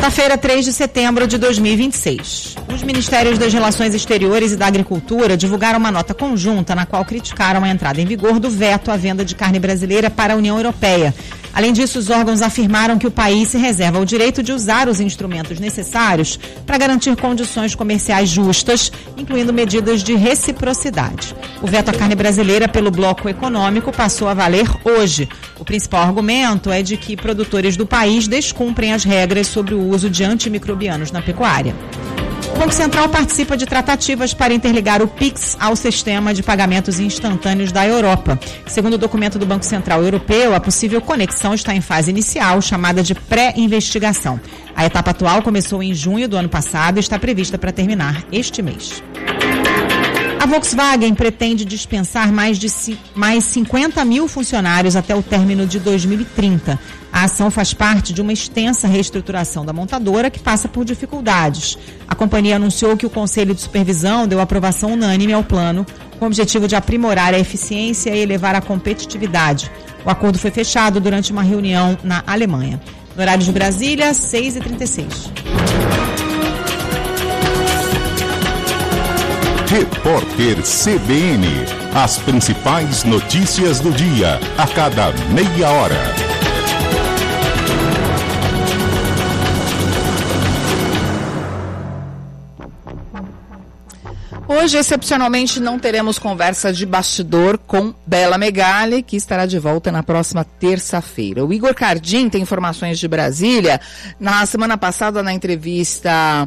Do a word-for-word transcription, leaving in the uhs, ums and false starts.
Quarta-feira, três de setembro de dois mil e vinte e seis. Os Ministérios das Relações Exteriores e da Agricultura divulgaram uma nota conjunta na qual criticaram a entrada em vigor do veto à venda de carne brasileira para a União Europeia. Além disso, os órgãos afirmaram que o país se reserva o direito de usar os instrumentos necessários para garantir condições comerciais justas, incluindo medidas de reciprocidade. O veto à carne brasileira pelo bloco econômico passou a valer hoje. O principal argumento é de que produtores do país descumprem as regras sobre o uso de antimicrobianos na pecuária. O Banco Central participa de tratativas para interligar o Pix ao sistema de pagamentos instantâneos da Europa. Segundo o documento do Banco Central Europeu, a possível conexão está em fase inicial, chamada de pré-investigação. A etapa atual começou em junho do ano passado e está prevista para terminar este mês. A Volkswagen pretende dispensar mais de mais cinquenta mil funcionários até o término de dois mil e trinta. A ação faz parte de uma extensa reestruturação da montadora que passa por dificuldades. A companhia anunciou que o Conselho de Supervisão deu aprovação unânime ao plano, com o objetivo de aprimorar a eficiência e elevar a competitividade. O acordo foi fechado durante uma reunião na Alemanha. No horário de Brasília, seis e trinta e seis. Repórter C B N. As principais notícias do dia, a cada meia hora. Hoje, excepcionalmente, não teremos conversa de bastidor com Bela Megali, que estará de volta na próxima terça-feira. O Igor Cardim tem informações de Brasília. Na semana passada, na entrevista